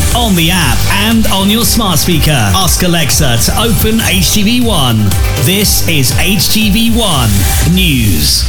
on the app and on your smart speaker. Ask Alexa to open HTV1. This is HTV1 News.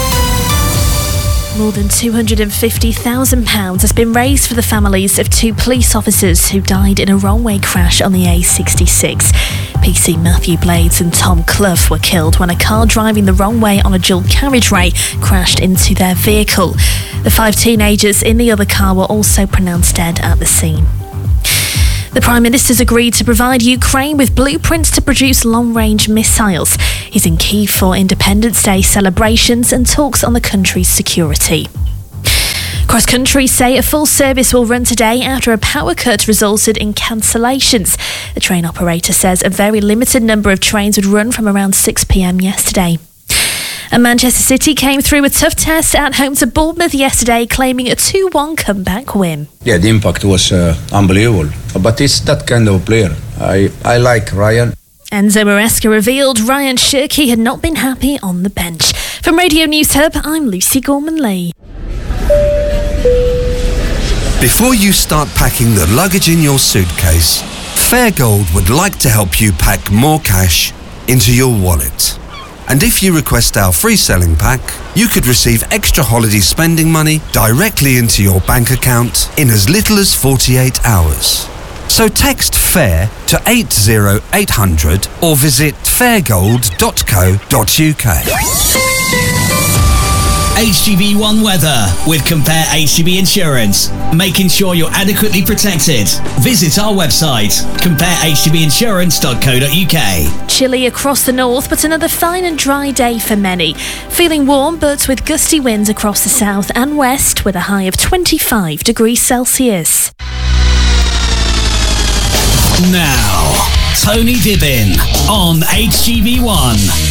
More than £250,000 has been raised for the families of two police officers who died in a wrong-way crash on the A66. PC Matthew Blades and Tom Clough were killed when a car driving the wrong way on a dual carriageway crashed into their vehicle. The 5 teenagers in the other car were also pronounced dead at the scene. The Prime Minister's agreed to provide Ukraine with blueprints to produce long-range missiles. He's in Kyiv for Independence Day celebrations and talks on the country's security. Cross Country say a full service will run today after a power cut resulted in cancellations. The train operator says a very limited number of trains would run from around 6 p.m. yesterday. And Manchester City came through a tough test at home to Bournemouth yesterday, claiming a 2-1 comeback win. Yeah, the impact was unbelievable. But it's that kind of player. I like Ryan. Enzo Maresca revealed Ryan Shirky had not been happy on the bench. From Radio News Hub, I'm Lucy Gorman-Lee. Before you start packing the luggage in your suitcase, Fairgold would like to help you pack more cash into your wallet. And if you request our free selling pack, you could receive extra holiday spending money directly into your bank account in as little as 48 hours. So text FAIR to 80800 or visit fairgold.co.uk. HTV1 Weather with Compare HTV Insurance. Making sure you're adequately protected. Visit our website, comparehtvinsurance.co.uk. Chilly across the north, but another fine and dry day for many. Feeling warm, but with gusty winds across the south and west, with a high of 25 degrees Celsius. Now, Tony Dibbin on HTV1.